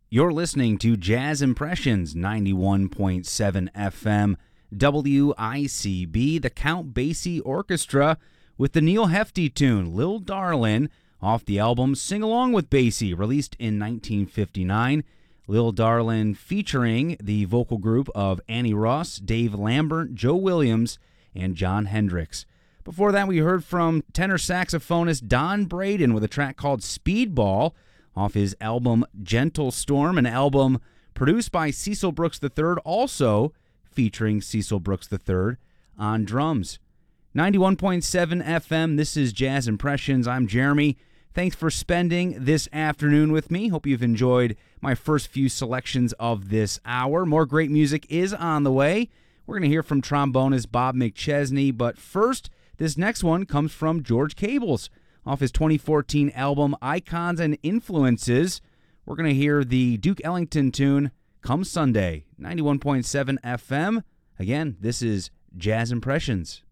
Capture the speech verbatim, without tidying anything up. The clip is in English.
You're listening to Jazz Impressions, ninety-one point seven F M, W I C B, the Count Basie Orchestra, with the Neal Hefti tune, Lil Darlin', off the album Sing Along with Basie, released in nineteen fifty-nine. Lil Darlin' featuring the vocal group of Annie Ross, Dave Lambert, Joe Williams, and John Hendricks. Before that, we heard from tenor saxophonist Don Braden with a track called Speedball, off his album Gentle Storm, an album produced by Cecil Brooks the third, also featuring Cecil Brooks the third on drums. ninety-one point seven F M, this is Jazz Impressions. I'm Jeremy. Thanks for spending this afternoon with me. Hope you've enjoyed my first few selections of this hour. More great music is on the way. We're going to hear from trombonist Bob McChesney, but first, this next one comes from George Cables. Off his twenty fourteen album, Icons and Influences, we're going to hear the Duke Ellington tune, Come Sunday, ninety-one point seven F M. Again, this is Jazz Impressions.